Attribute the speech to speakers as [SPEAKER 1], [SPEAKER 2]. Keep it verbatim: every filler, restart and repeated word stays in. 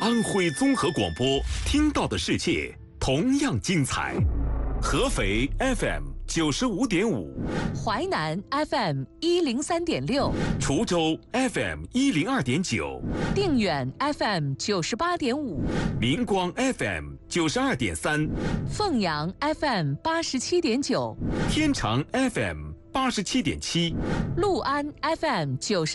[SPEAKER 1] 安徽综合广播，听到的世界同样精彩。合肥 F M 九十五点五，
[SPEAKER 2] 淮南 F M 一零三点六，
[SPEAKER 1] 滁州 F M 一零二点九，
[SPEAKER 2] 定远 F M 九十八点五，
[SPEAKER 1] 明光 F M 九十二点三，
[SPEAKER 2] 凤阳 F M 八十七点九，
[SPEAKER 1] 天长 F M 八十七点七，
[SPEAKER 2] 六安 F M 九十。